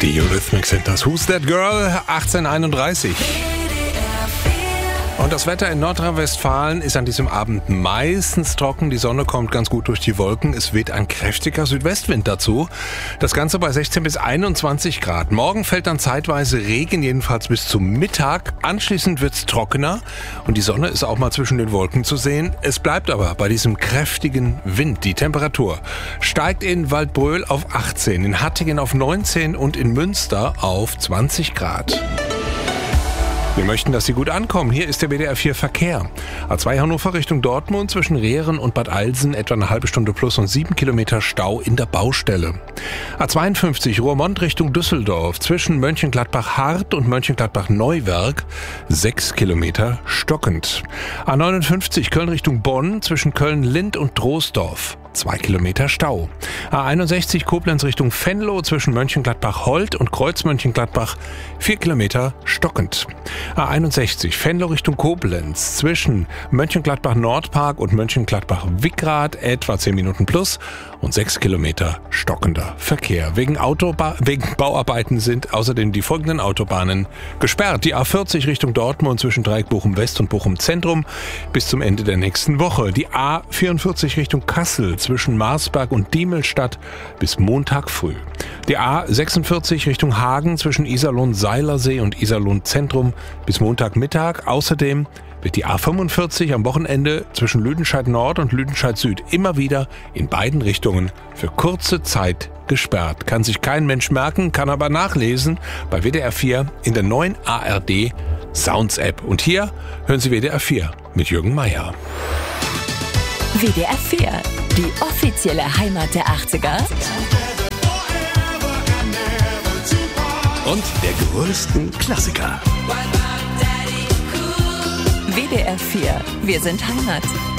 Die Eurythmics sind das Who's That Girl 1831. Und das Wetter in Nordrhein-Westfalen ist an diesem Abend meistens trocken. Die Sonne kommt ganz gut durch die Wolken. Es weht ein kräftiger Südwestwind dazu. Das Ganze bei 16 bis 21 Grad. Morgen fällt dann zeitweise Regen, jedenfalls bis zum Mittag. Anschließend wird's trockener und die Sonne ist auch mal zwischen den Wolken zu sehen. Es bleibt aber bei diesem kräftigen Wind. Die Temperatur steigt in Waldbröl auf 18, in Hattingen auf 19 und in Münster auf 20 Grad. Wir möchten, dass Sie gut ankommen. Hier ist der WDR 4 Verkehr. A2 Hannover Richtung Dortmund zwischen Rehren und Bad Alsen etwa eine halbe Stunde plus und 7 Kilometer Stau in der Baustelle. A52 Roermond Richtung Düsseldorf zwischen Mönchengladbach-Hart und Mönchengladbach-Neuwerk 6 Kilometer stockend. A59 Köln Richtung Bonn zwischen Köln-Lind und Troisdorf 2 Kilometer Stau. A61 Koblenz Richtung Venlo zwischen Mönchengladbach-Holt und Kreuz-Mönchengladbach 4 Kilometer stockend. A61 Venlo Richtung Koblenz zwischen Mönchengladbach-Nordpark und Mönchengladbach-Wickrath etwa 10 Minuten plus und 6 Kilometer stockender Verkehr. Wegen Bauarbeiten sind außerdem die folgenden Autobahnen gesperrt. Die A40 Richtung Dortmund zwischen Dreieck Bochum-West und Bochum-Zentrum bis zum Ende der nächsten Woche. Die A44 Richtung Kassel zwischen Marsberg und Diemelstadt bis Montag früh. Die A46 Richtung Hagen zwischen Iserlohn-Seilersee und Iserlohn-Zentrum bis Montagmittag. Außerdem wird die A45 am Wochenende zwischen Lüdenscheid Nord und Lüdenscheid Süd immer wieder in beiden Richtungen für kurze Zeit gesperrt. Kann sich kein Mensch merken, kann aber nachlesen bei WDR 4 in der neuen ARD Sounds App. Und hier hören Sie WDR 4 mit Jürgen Meier. WDR 4, die offizielle Heimat der 80er. Und der größten Klassiker. WDR 4, wir sind Heimat.